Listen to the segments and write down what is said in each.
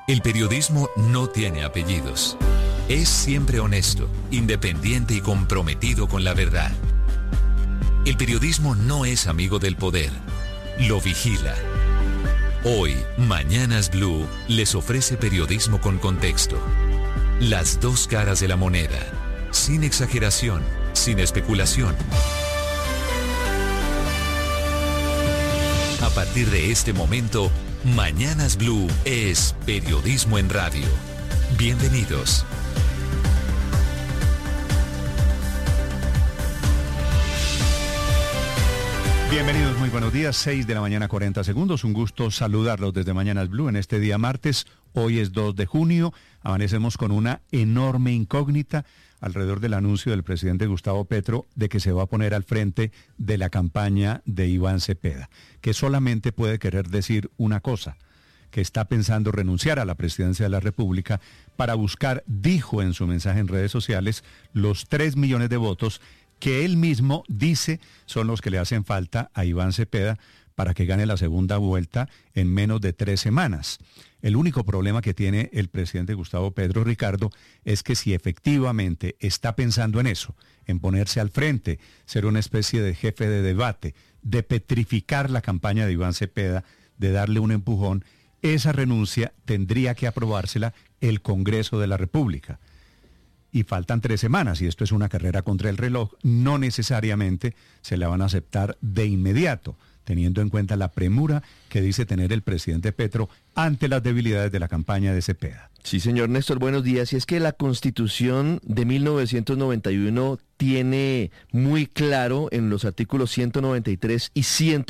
El periodismo no tiene apellidos. Es siempre honesto, independiente y comprometido con la verdad. El periodismo no es amigo del poder, lo vigila. Hoy, Mañanas Blue les ofrece periodismo con contexto. Las dos caras de la moneda, sin exageración, sin especulación. A partir de este momento, Mañanas Blue es periodismo en radio. Bienvenidos. Bienvenidos, muy buenos días, 6 de la mañana, 40 segundos. Un gusto saludarlos desde Mañanas Blue en este día martes. Hoy es 2 de junio. Amanecemos con una enorme incógnita alrededor del anuncio del presidente Gustavo Petro de que se va a poner al frente de la campaña de Iván Cepeda, que solamente puede querer decir una cosa, que está pensando renunciar a la presidencia de la República para buscar, dijo en su mensaje en redes sociales, los 3 millones de votos que él mismo dice son los que le hacen falta a Iván Cepeda para que gane la segunda vuelta en menos de 3 semanas. El único problema que tiene el presidente Gustavo Petro, Ricardo, es que si efectivamente está pensando en eso, en ponerse al frente, ser una especie de jefe de debate, de petrificar la campaña de Iván Cepeda, de darle un empujón, esa renuncia tendría que aprobársela el Congreso de la República. Y faltan 3 semanas, y esto es una carrera contra el reloj, no necesariamente se la van a aceptar de inmediato, teniendo en cuenta la premura que dice tener el presidente Petro ante las debilidades de la campaña de Cepeda. Sí, señor Néstor, buenos días. Y es que la Constitución de 1991 tiene muy claro en los artículos 193 y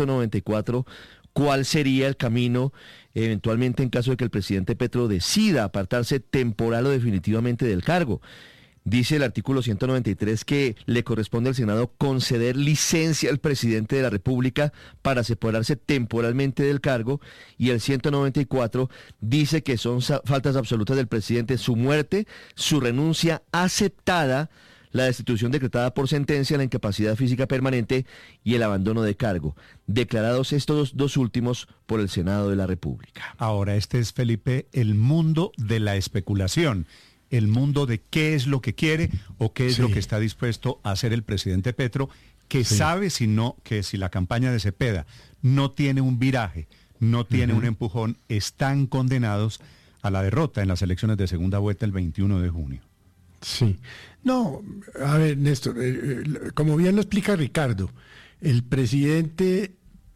194 cuál sería el camino eventualmente en caso de que el presidente Petro decida apartarse temporal o definitivamente del cargo. Dice el artículo 193 que le corresponde al Senado conceder licencia al presidente de la República para separarse temporalmente del cargo, y el 194 dice que son faltas absolutas del presidente su muerte, su renuncia aceptada, la destitución decretada por sentencia, la incapacidad física permanente y el abandono de cargo, declarados estos dos últimos por el Senado de la República. Ahora, este es, Felipe, el mundo de la especulación, el mundo de qué es lo que quiere o qué es lo que está dispuesto a hacer el presidente Petro, que sabe que si la campaña de Cepeda no tiene un viraje, no tiene un empujón, están condenados a la derrota en las elecciones de segunda vuelta el 21 de junio. Sí. No, a ver, Néstor, como bien lo explica Ricardo, el presidente,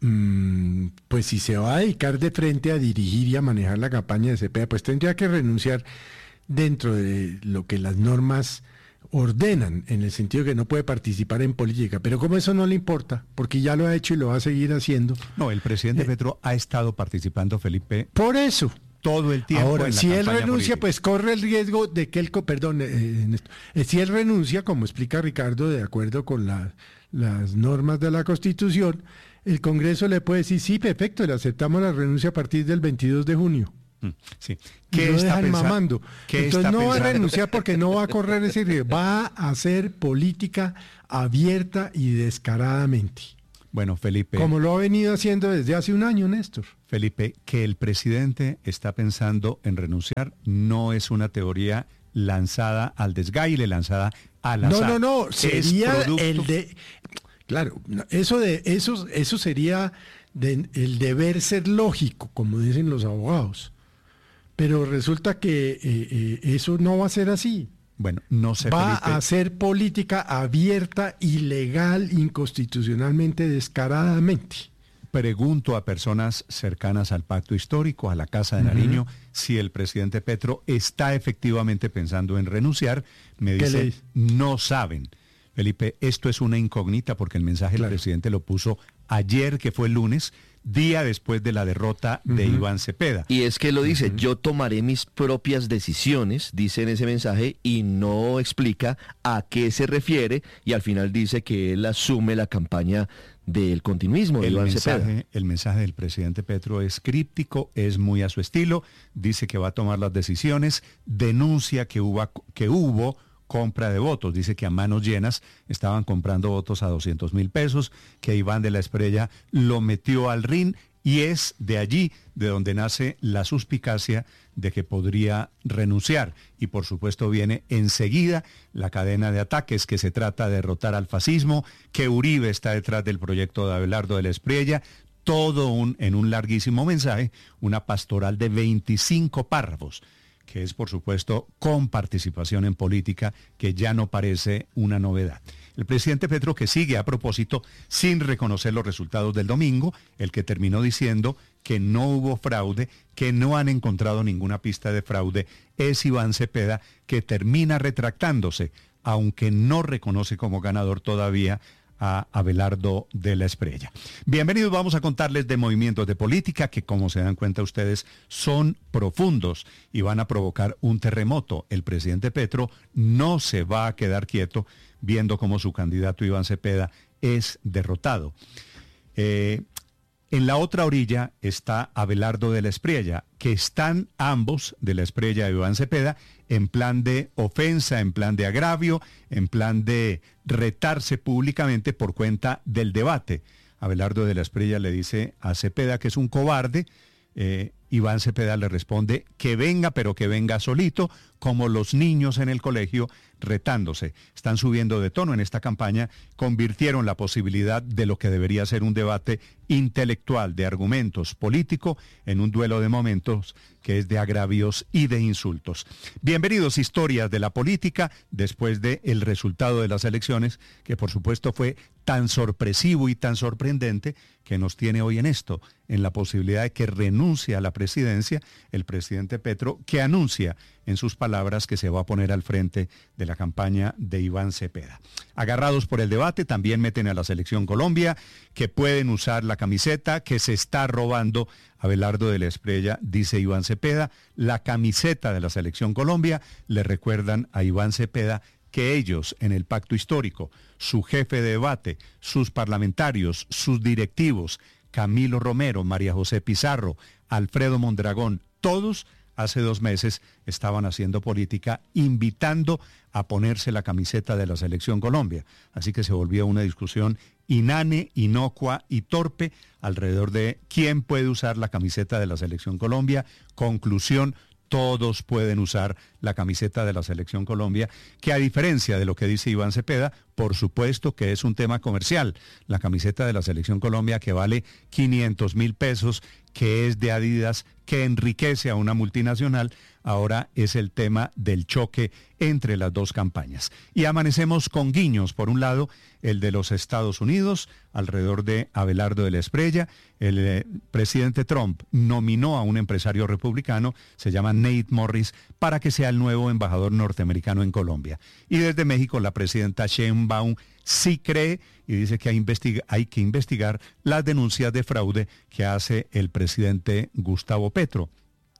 pues si se va a dedicar de frente a dirigir y a manejar la campaña de Cepeda, pues tendría que renunciar dentro de lo que las normas ordenan, en el sentido que no puede participar en política, pero como eso no le importa, porque ya lo ha hecho y lo va a seguir haciendo. No, el presidente Petro ha estado participando, Felipe. Por eso. Todo el tiempo. Ahora, en la si él renuncia, política, pues corre el riesgo de que él, si él renuncia, como explica Ricardo, de acuerdo con las normas de la Constitución, el Congreso le puede decir, sí, perfecto, le aceptamos la renuncia a partir del 22 de junio. Sí. ¿Qué lo dejan mamando? Entonces no va a renunciar porque no va a correr ese riesgo, va a hacer política abierta y descaradamente. Bueno, Felipe. Como lo ha venido haciendo desde hace un año, Néstor. Felipe, que el presidente está pensando en renunciar no es una teoría lanzada al desgaile, lanzada al azar. No, sería el de... Claro, eso sería el deber ser lógico, como dicen los abogados. Pero resulta que eso no va a ser así. Bueno, no sé, va Felipe, a hacer política abierta, ilegal, inconstitucionalmente, descaradamente. Pregunto a personas cercanas al pacto histórico, a la Casa de Nariño, si el presidente Petro está efectivamente pensando en renunciar. Me dicen, no saben. Felipe, esto es una incógnita porque el mensaje del presidente lo puso ayer, que fue el lunes, día después de la derrota de Iván Cepeda. Y es que lo dice, yo tomaré mis propias decisiones, dice en ese mensaje, y no explica a qué se refiere, y al final dice que él asume la campaña del continuismo de Iván Cepeda. El mensaje del presidente Petro es críptico, es muy a su estilo, dice que va a tomar las decisiones, denuncia que hubo compra de votos, dice que a manos llenas estaban comprando votos a 200,000 pesos, que Iván de la Espriella lo metió al ring y es de allí de donde nace la suspicacia de que podría renunciar. Y por supuesto viene enseguida la cadena de ataques, que se trata de derrotar al fascismo, que Uribe está detrás del proyecto de Abelardo de la Espriella, todo en un larguísimo mensaje, una pastoral de 25 párrafos, que es por supuesto con participación en política, que ya no parece una novedad. El presidente Petro, que sigue a propósito sin reconocer los resultados del domingo, el que terminó diciendo que no hubo fraude, que no han encontrado ninguna pista de fraude, es Iván Cepeda, que termina retractándose, aunque no reconoce como ganador todavía a Abelardo de la Espriella. Bienvenidos, vamos a contarles de movimientos de política que, como se dan cuenta ustedes, son profundos y van a provocar un terremoto. El presidente Petro no se va a quedar quieto viendo cómo su candidato Iván Cepeda es derrotado. En la otra orilla está Abelardo de la Espriella, que están ambos, de la Espriella y Iván Cepeda, en plan de ofensa, en plan de agravio, en plan de retarse públicamente por cuenta del debate. Abelardo de la Espriella le dice a Cepeda que es un cobarde. Iván Cepeda le responde que venga, pero que venga solito, como los niños en el colegio retándose. Están subiendo de tono en esta campaña, convirtieron la posibilidad de lo que debería ser un debate intelectual, de argumentos político, en un duelo de momentos que es de agravios y de insultos. Bienvenidos, historias de la política, después del resultado de las elecciones, que por supuesto fue tan sorpresivo y tan sorprendente que nos tiene hoy en esto, en la posibilidad de que renuncie a la presidencia el presidente Petro, que anuncia en sus palabras que se va a poner al frente de la campaña de Iván Cepeda. Agarrados por el debate, también meten a la Selección Colombia, que pueden usar la camiseta que se está robando Abelardo de la Espriella, dice Iván Cepeda. La camiseta de la Selección Colombia le recuerdan a Iván Cepeda que ellos, en el pacto histórico, su jefe de debate, sus parlamentarios, sus directivos, Camilo Romero, María José Pizarro, Alfredo Mondragón, todos hace 2 meses estaban haciendo política, invitando a ponerse la camiseta de la Selección Colombia. Así que se volvió una discusión inane, inocua y torpe alrededor de quién puede usar la camiseta de la Selección Colombia. Conclusión: todos pueden usar la camiseta de la Selección Colombia, que a diferencia de lo que dice Iván Cepeda, por supuesto que es un tema comercial. La camiseta de la Selección Colombia, que vale 500.000 pesos, que es de Adidas, que enriquece a una multinacional, ahora es el tema del choque entre las dos campañas. Y amanecemos con guiños. Por un lado, el de los Estados Unidos, alrededor de Abelardo de la Espriella. El presidente Trump nominó a un empresario republicano, se llama Nate Morris, para que sea el nuevo embajador norteamericano en Colombia. Y desde México, la presidenta Sheinbaum sí cree y dice que hay que investigar las denuncias de fraude que hace el presidente Gustavo Petro.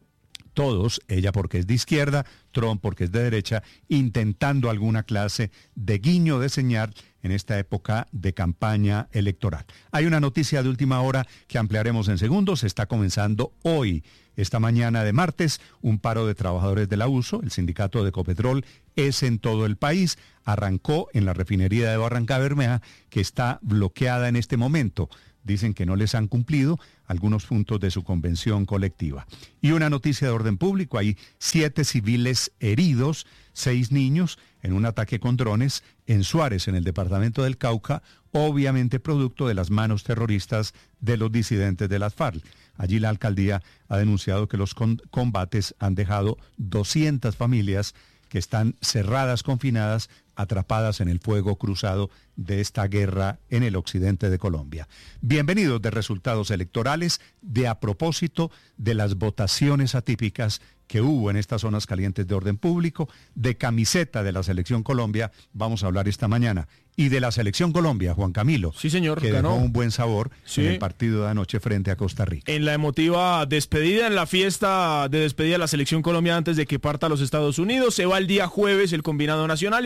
Todos, ella porque es de izquierda, Trump porque es de derecha, intentando alguna clase de guiño de señal en esta época de campaña electoral. Hay una noticia de última hora que ampliaremos en segundos. Está comenzando hoy, esta mañana de martes, un paro de trabajadores de la USO. El sindicato de Ecopetrol es en todo el país. Arrancó en la refinería de Barrancabermeja, que está bloqueada en este momento. Dicen que no les han cumplido algunos puntos de su convención colectiva. Y una noticia de orden público: hay 7 civiles heridos, 6 niños, en un ataque con drones en Suárez, en el departamento del Cauca, obviamente producto de las manos terroristas de los disidentes de las FARC. Allí la alcaldía ha denunciado que los combates han dejado 200 familias que están cerradas, confinadas, atrapadas en el fuego cruzado de esta guerra en el occidente de Colombia. Bienvenidos de resultados electorales, de a propósito de las votaciones atípicas que hubo en estas zonas calientes de orden público, de camiseta de la Selección Colombia, vamos a hablar esta mañana. Y de la Selección Colombia, Juan Camilo. Sí, señor. Que ganó dejó un buen sabor sí. en el partido de anoche frente a Costa Rica. En la emotiva despedida, en la fiesta de despedida de la Selección Colombia antes de que parta a los Estados Unidos, se va el día jueves el combinado nacional y le ganó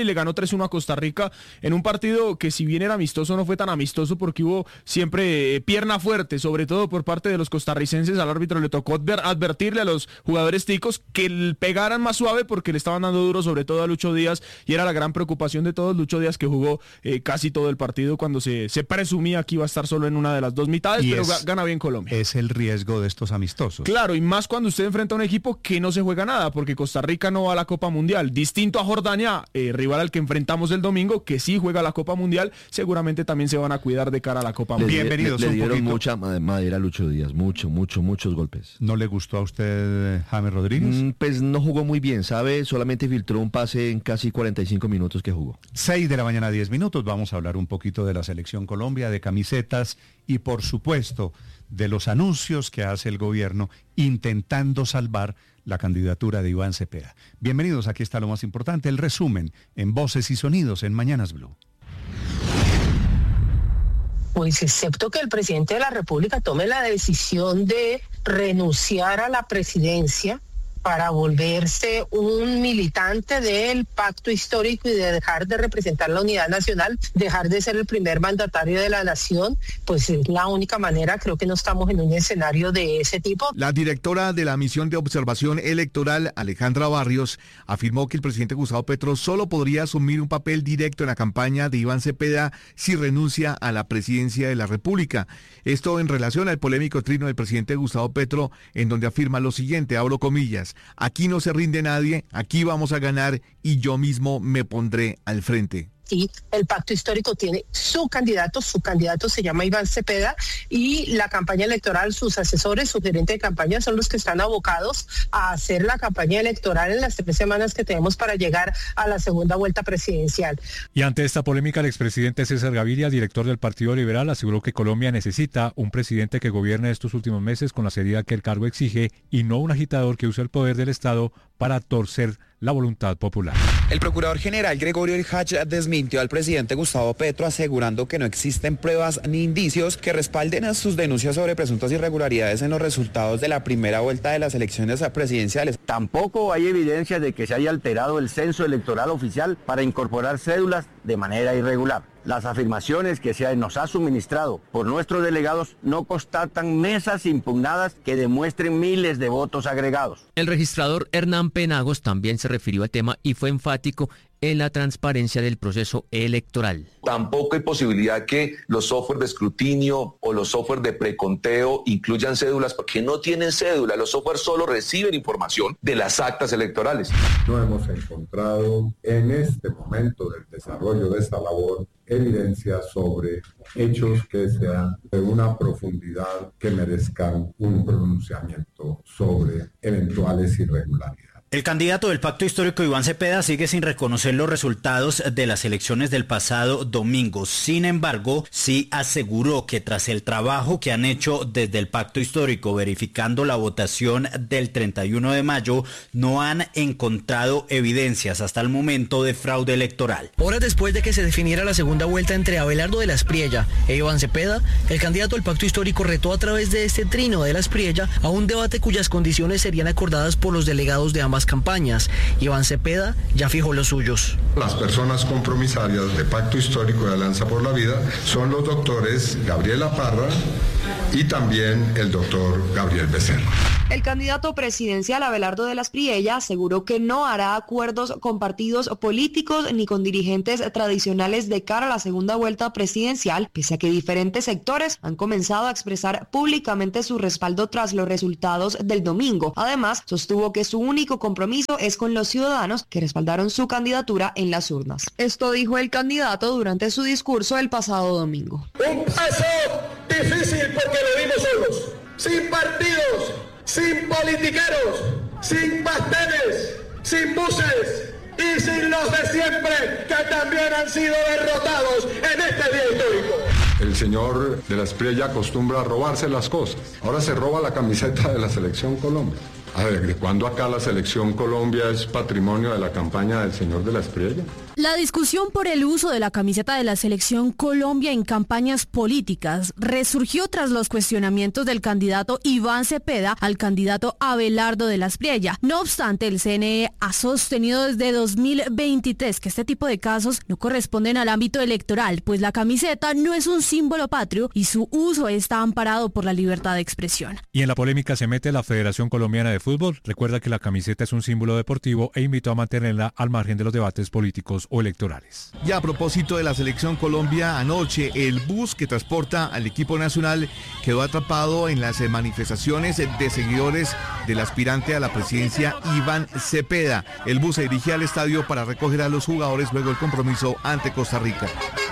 3-1 a Costa Rica en un partido que, si bien era amistoso, no fue tan amistoso porque hubo siempre pierna fuerte, sobre todo por parte de los costarricenses. Al árbitro le tocó advertirle a los jugadores ticos que pegaran más suave porque le estaban dando duro, sobre todo a Lucho Díaz, y era la gran preocupación de todos. Lucho Díaz, que jugó casi todo el partido cuando se presumía que iba a estar solo en una de las dos mitades, pero gana bien Colombia. Es el riesgo de estos amistosos. Claro, y más cuando usted enfrenta a un equipo que no se juega nada, porque Costa Rica no va a la Copa Mundial. Distinto a Jordania, rival al que enfrentamos el domingo, que sí juega la Copa Mundial, seguramente también se van a cuidar de cara a la Copa Mundial. Bienvenidos. Le dieron mucha madera a Lucho Díaz, muchos golpes. ¿No le gustó a usted James Rodríguez? Pues no jugó muy bien, ¿sabe? Solamente filtró un pase en casi 45 minutos que jugó. 6 de la mañana, 10 minutos. Vamos a hablar un poquito de la Selección Colombia, de camisetas y, por supuesto, de los anuncios que hace el gobierno intentando salvar la candidatura de Iván Cepeda. Bienvenidos, aquí está lo más importante, el resumen en Voces y Sonidos en Mañanas Blue. Pues excepto que el presidente de la República tome la decisión de renunciar a la presidencia para volverse un militante del pacto histórico y de dejar de representar la unidad nacional, dejar de ser el primer mandatario de la nación, pues es la única manera. Creo que no estamos en un escenario de ese tipo. La directora de la misión de observación electoral, Alejandra Barrios, afirmó que el presidente Gustavo Petro solo podría asumir un papel directo en la campaña de Iván Cepeda si renuncia a la presidencia de la República. Esto en relación al polémico trino del presidente Gustavo Petro, en donde afirma lo siguiente, abro comillas: aquí no se rinde nadie, aquí vamos a ganar y yo mismo me pondré al frente. Sí, el pacto histórico tiene su candidato se llama Iván Cepeda, y la campaña electoral, sus asesores, su gerente de campaña son los que están abocados a hacer la campaña electoral en las 3 semanas que tenemos para llegar a la segunda vuelta presidencial. Y ante esta polémica, el expresidente César Gaviria, director del Partido Liberal, aseguró que Colombia necesita un presidente que gobierne estos últimos meses con la seriedad que el cargo exige y no un agitador que use el poder del Estado para torcer la voluntad popular. El procurador general Gregorio Ilhach desmintió al presidente Gustavo Petro, asegurando que no existen pruebas ni indicios que respalden a sus denuncias sobre presuntas irregularidades en los resultados de la primera vuelta de las elecciones presidenciales. Tampoco hay evidencia de que se haya alterado el censo electoral oficial para incorporar cédulas de manera irregular. Las afirmaciones que se nos ha suministrado por nuestros delegados no constatan mesas impugnadas que demuestren miles de votos agregados. El registrador Hernán Penagos también se refirió al tema y fue enfático en la transparencia del proceso electoral. Tampoco hay posibilidad que los software de escrutinio o los software de preconteo incluyan cédulas, porque no tienen cédula. Los software solo reciben información de las actas electorales. No hemos encontrado en este momento del desarrollo de esta labor evidencia sobre hechos que sean de una profundidad que merezcan un pronunciamiento sobre eventuales irregularidades. El candidato del Pacto Histórico, Iván Cepeda, sigue sin reconocer los resultados de las elecciones del pasado domingo. Sin embargo, sí aseguró que tras el trabajo que han hecho desde el Pacto Histórico verificando la votación del 31 de mayo, no han encontrado evidencias hasta el momento de fraude electoral. Horas después de que se definiera la segunda vuelta entre Abelardo de la Espriella e Iván Cepeda, el candidato del Pacto Histórico retó a través de este trino de la Espriella a un debate cuyas condiciones serían acordadas por los delegados de ambas campañas. Iván Cepeda ya fijó los suyos. Las personas compromisarias de Pacto Histórico de Alianza por la Vida son los doctores Gabriela Parra y también el doctor Gabriel Becerra. El candidato presidencial Abelardo de la Espriella aseguró que no hará acuerdos con partidos políticos ni con dirigentes tradicionales de cara a la segunda vuelta presidencial, pese a que diferentes sectores han comenzado a expresar públicamente su respaldo tras los resultados del domingo. Además, sostuvo que su único compromiso es con los ciudadanos que respaldaron su candidatura en las urnas. Esto dijo el candidato durante su discurso el pasado domingo. Un paso difícil porque lo dimos solos, sin partidos, sin politiqueros, sin pasteles, sin buses y sin los de siempre que también han sido derrotados en este día histórico. El señor de la Espriella acostumbra a robarse las cosas. Ahora se roba la camiseta de la Selección Colombia. A ver, ¿de cuándo acá la Selección Colombia es patrimonio de la campaña del señor de la Espriella? La discusión por el uso de la camiseta de la selección Colombia en campañas políticas resurgió tras los cuestionamientos del candidato Iván Cepeda al candidato Abelardo de la Espriella. No obstante, el CNE ha sostenido desde 2023 que este tipo de casos no corresponden al ámbito electoral, pues la camiseta no es un símbolo patrio y su uso está amparado por la libertad de expresión. Y en la polémica se mete la Federación Colombiana de Fútbol. Recuerda que la camiseta es un símbolo deportivo e invitó a mantenerla al margen de los debates políticos o electorales. Y a propósito de la selección Colombia, anoche el bus que transporta al equipo nacional quedó atrapado en las manifestaciones de seguidores del aspirante a la presidencia Iván Cepeda. El bus se dirigía al estadio para recoger a los jugadores luego del compromiso ante Costa Rica.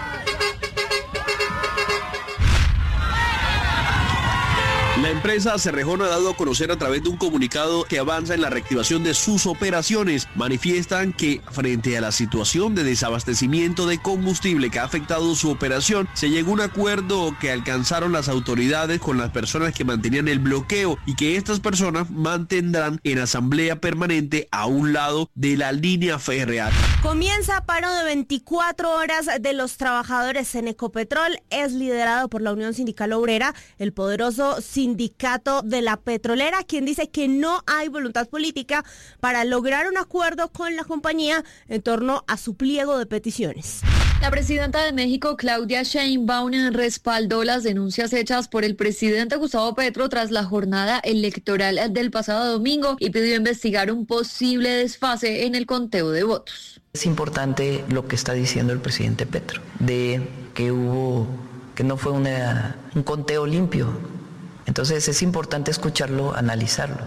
La empresa Cerrejón ha dado a conocer a través de un comunicado que avanza en la reactivación de sus operaciones. Manifiestan que frente a la situación de desabastecimiento de combustible que ha afectado su operación, se llegó a un acuerdo que alcanzaron las autoridades con las personas que mantenían el bloqueo y que estas personas mantendrán en asamblea permanente a un lado de la línea férrea. Comienza paro de 24 horas de los trabajadores en Ecopetrol. Es liderado por la Unión Sindical Obrera, el poderoso sindicato de la petrolera, quien dice que no hay voluntad política para lograr un acuerdo con la compañía en torno a su pliego de peticiones. La presidenta de México, Claudia Sheinbaum, respaldó las denuncias hechas por el presidente Gustavo Petro tras la jornada electoral del pasado domingo y pidió investigar un posible desfase en el conteo de votos. Es importante lo que está diciendo el presidente Petro, de que no fue un conteo limpio. Entonces es importante escucharlo, analizarlo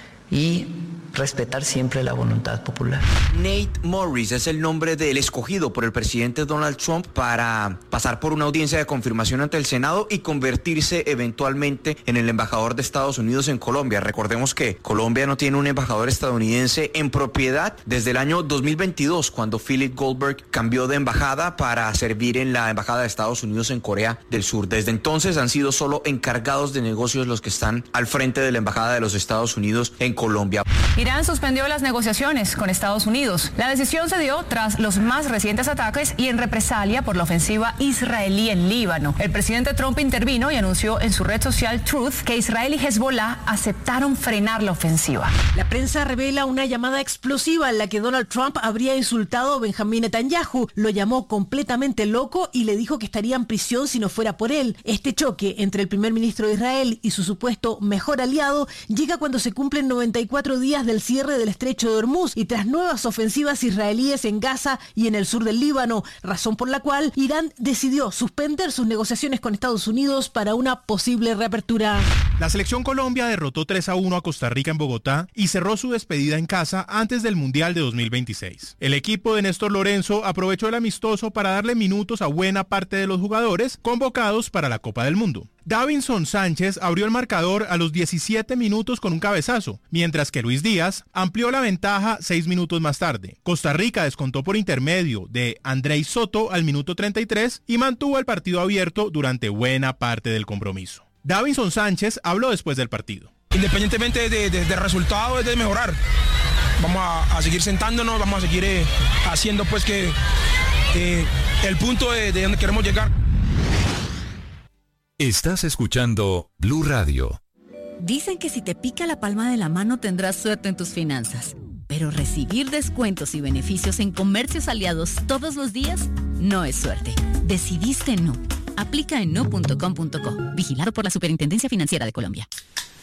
y respetar siempre la voluntad popular. Nate Morris es el nombre del escogido por el presidente Donald Trump para pasar por una audiencia de confirmación ante el Senado y convertirse eventualmente en el embajador de Estados Unidos en Colombia. Recordemos que Colombia no tiene un embajador estadounidense en propiedad desde el año 2022, cuando Philip Goldberg cambió de embajada para servir en la embajada de Estados Unidos en Corea del Sur. Desde entonces han sido solo encargados de negocios los que están al frente de la embajada de los Estados Unidos en Colombia. Irán suspendió las negociaciones con Estados Unidos. La decisión se dio tras los más recientes ataques y en represalia por la ofensiva israelí en Líbano. El presidente Trump intervino y anunció en su red social Truth que Israel y Hezbollah aceptaron frenar la ofensiva. La prensa revela una llamada explosiva en la que Donald Trump habría insultado a Benjamín Netanyahu, lo llamó completamente loco y le dijo que estaría en prisión si no fuera por él. Este choque entre el primer ministro de Israel y su supuesto mejor aliado llega cuando se cumplen 94 días del cierre del estrecho de Hormuz y tras nuevas ofensivas israelíes en Gaza y en el sur del Líbano, razón por la cual Irán decidió suspender sus negociaciones con Estados Unidos para una posible reapertura. La selección Colombia derrotó 3-1 a Costa Rica en Bogotá y cerró su despedida en casa antes del Mundial de 2026. El equipo de Néstor Lorenzo aprovechó el amistoso para darle minutos a buena parte de los jugadores convocados para la Copa del Mundo. Davinson Sánchez abrió el marcador a los 17 minutos con un cabezazo, mientras que Luis Díaz amplió la ventaja 6 minutos más tarde. Costa Rica descontó por intermedio de Andrei Soto al minuto 33 y mantuvo el partido abierto durante buena parte del compromiso. Davinson Sánchez habló después del partido. Independientemente del resultado, es de mejorar. Vamos a seguir sentándonos, vamos a seguir haciendo pues que el punto de donde queremos llegar. Estás escuchando Blue Radio. Dicen que si te pica la palma de la mano tendrás suerte en tus finanzas. Pero recibir descuentos y beneficios en comercios aliados todos los días no es suerte. Decidiste no. Aplica en no.com.co. Vigilado por la Superintendencia Financiera de Colombia.